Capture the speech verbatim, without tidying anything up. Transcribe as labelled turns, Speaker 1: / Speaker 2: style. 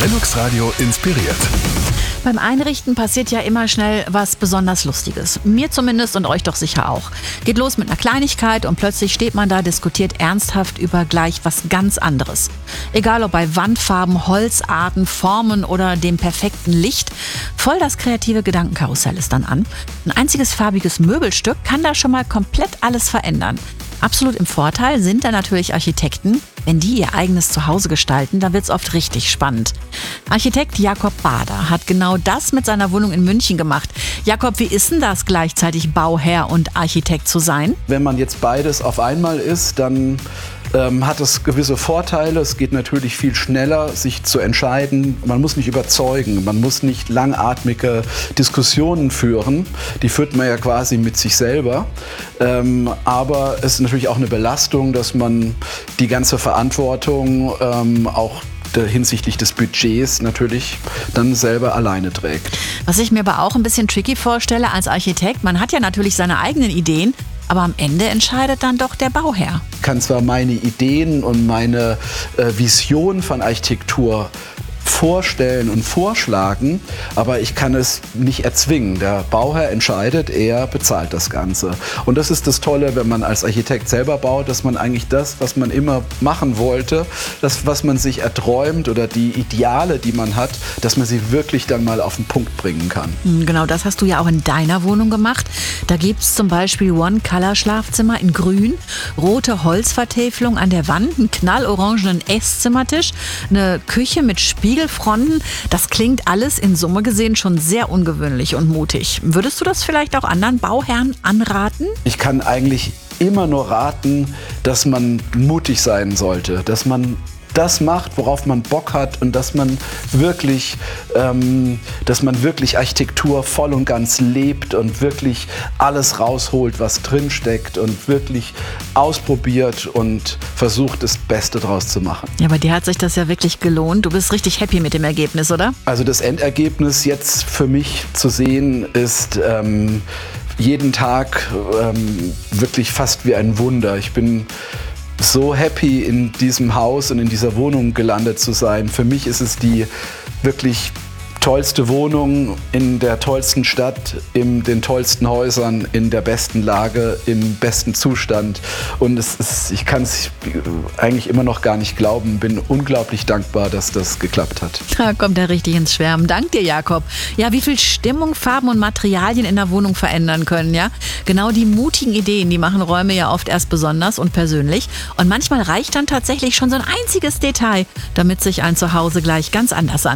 Speaker 1: Velux Radio inspiriert.
Speaker 2: Beim Einrichten passiert ja immer schnell was besonders Lustiges. Mir zumindest und euch doch sicher auch. Geht los mit einer Kleinigkeit und plötzlich steht man da, diskutiert ernsthaft über gleich was ganz anderes. Egal ob bei Wandfarben, Holzarten, Formen oder dem perfekten Licht. Voll das kreative Gedankenkarussell ist dann an. Ein einziges farbiges Möbelstück kann da schon mal komplett alles verändern. Absolut im Vorteil sind da natürlich Architekten. Wenn die ihr eigenes Zuhause gestalten, dann wird's oft richtig spannend. Architekt Jakob Bader hat genau das mit seiner Wohnung in München gemacht. Jakob, wie ist denn das, gleichzeitig Bauherr und Architekt zu sein?
Speaker 3: Wenn man jetzt beides auf einmal ist, dann ähm, hat es gewisse Vorteile. Es geht natürlich viel schneller, sich zu entscheiden. Man muss nicht überzeugen, man muss nicht langatmige Diskussionen führen. Die führt man ja quasi mit sich selber. Ähm, aber es ist natürlich auch eine Belastung, dass man die ganze Verantwortung ähm, auch hinsichtlich des Budgets natürlich dann selber alleine trägt.
Speaker 2: Was ich mir aber auch ein bisschen tricky vorstelle als Architekt, man hat ja natürlich seine eigenen Ideen, aber am Ende entscheidet dann doch der Bauherr.
Speaker 3: Ich kann zwar meine Ideen und meine äh, Vision von Architektur vorstellen und vorschlagen, aber ich kann es nicht erzwingen. Der Bauherr entscheidet, er bezahlt das Ganze. Und das ist das Tolle, wenn man als Architekt selber baut, dass man eigentlich das, was man immer machen wollte, das, was man sich erträumt oder die Ideale, die man hat, dass man sie wirklich dann mal auf den Punkt bringen kann.
Speaker 2: Genau, das hast du ja auch in deiner Wohnung gemacht. Da gibt es zum Beispiel One-Color-Schlafzimmer in grün, rote Holzvertäfelung an der Wand, einen knallorangenen Esszimmertisch, eine Küche mit Spiegelfronten. Das klingt alles in Summe gesehen schon sehr ungewöhnlich und mutig. Würdest du das vielleicht auch anderen Bauherren anraten?
Speaker 3: Ich kann eigentlich immer nur raten, dass man mutig sein sollte, dass man das macht, worauf man Bock hat und dass man wirklich, ähm, dass man wirklich Architektur voll und ganz lebt und wirklich alles rausholt, was drinsteckt und wirklich ausprobiert und versucht, das Beste draus zu machen.
Speaker 2: Ja, bei dir hat sich das ja wirklich gelohnt. Du bist richtig happy mit dem Ergebnis, oder?
Speaker 3: Also das Endergebnis jetzt für mich zu sehen ist ähm, jeden Tag ähm, wirklich fast wie ein Wunder. Ich bin so happy, in diesem Haus und in dieser Wohnung gelandet zu sein. Für mich ist es die wirklich tollste Wohnung in der tollsten Stadt, in den tollsten Häusern, in der besten Lage, im besten Zustand. Und es ist, ich kann es eigentlich immer noch gar nicht glauben, bin unglaublich dankbar, dass das geklappt hat.
Speaker 2: Da kommt er richtig ins Schwärmen. Dank dir, Jakob. Ja, wie viel Stimmung, Farben und Materialien in der Wohnung verändern können, ja? Genau die mutigen Ideen, die machen Räume ja oft erst besonders und persönlich. Und manchmal reicht dann tatsächlich schon so ein einziges Detail, damit sich ein Zuhause gleich ganz anders anfühlt.